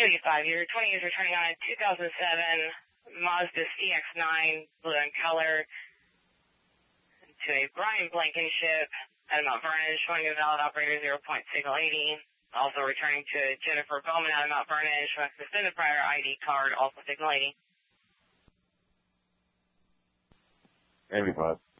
Jody 5, your 20 years returning on a 2007 Mazda CX-9, blue in color, to a Brian Blankenship at Mount Vernon, showing a valid operator 0-point signal 80. Also returning to Jennifer Bowman out of Mount Vernon, showing suspended prior ID card, also signal 80. 85.